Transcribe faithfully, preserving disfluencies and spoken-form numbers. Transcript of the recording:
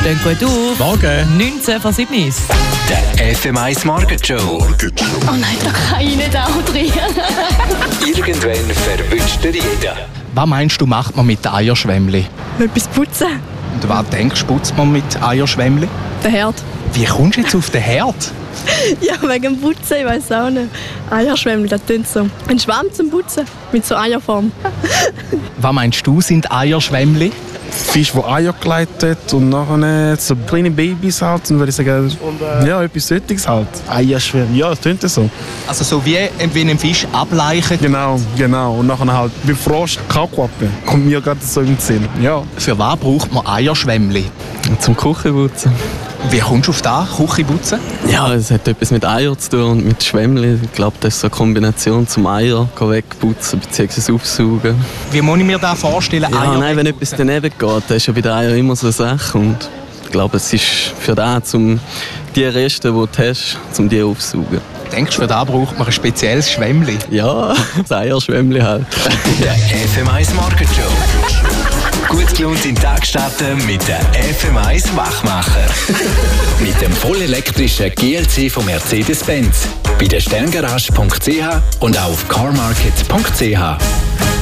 stehen gut auf. Morgen. neunzehn vor sieben ist. Der F M eins Morgen Show. Oh nein, da kann ich nicht auch drin. Irgendwann verwünscht dir jeder. Was meinst du, macht man mit Eierschwämmli? Etwas putzen. Und was denkst du, putzt man mit Eierschwämmli? Der Herd. Wie kommst du jetzt auf den Herd? Ja, wegen dem Putzen, ich weiß auch nicht. Eierschwämmli, das tönt so. Ein Schwamm zum Putzen, mit so Eierform. Was meinst du, sind Eierschwämmli? Fisch, der Eier gelegt hat und nachher so kleine Babys halt. Und würde ich sagen, ja, etwas Sättiges halt. Eierschwämmli, ja, das tönt so. Also so wie, wie ein Fisch ableichen. Genau, genau. Und nachher halt wie Frosch, Kaukwappe. Kommt mir gerade so im Sinn. Ja. Für was braucht man Eierschwämmli? Zum Küchenputzen. Wie kommst du auf das, Küche putzen? Ja, es hat etwas mit Eier zu tun und mit Schwämmli. Ich glaube, das ist so eine Kombination zum Eier wegputzen bzw. aufsaugen. Wie muss ich mir das vorstellen? Ja, Eier nein, wenn etwas daneben geht, dann ist ja bei den Eiern immer so eine Sache. Und ich glaube, es ist für das, um die Reste, die du hast, um die aufzusaugen. Denkst du, für das braucht man ein spezielles Schwämmli? Ja, das Eierschwämmli halt. Der F M eins Morgen Show. Gut gelaunt in den Tag starten mit der F M eins Wachmacher. Mit dem vollelektrischen G L C von Mercedes-Benz. Bei der sterngarage punkt c h und auf carmarket punkt c h.